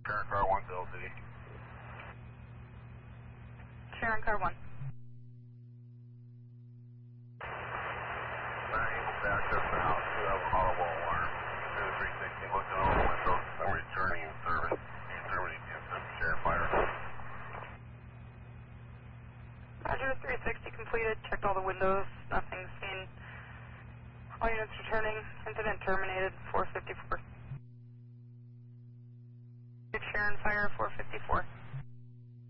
Sharon car 1 Bill City. Sharon car 1. Backed up now to have a audible alarm. 360 looking over the window. I'm returning in service. Determining instant share fire. Roger, 360 completed. Checked all the windows. Nothing seen. All units returning. Incident terminated. 454. Sharon fire 454.